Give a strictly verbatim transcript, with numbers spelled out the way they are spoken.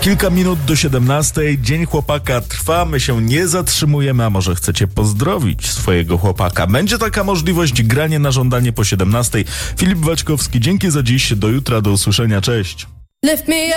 Kilka minut do siedemnastej. Dzień chłopaka trwa. My się nie zatrzymujemy, a może chcecie pozdrowić swojego chłopaka. Będzie taka możliwość, granie na żądanie po siedemnastej. Filip Waćkowski, dzięki za dziś. Do jutra, do usłyszenia. Cześć.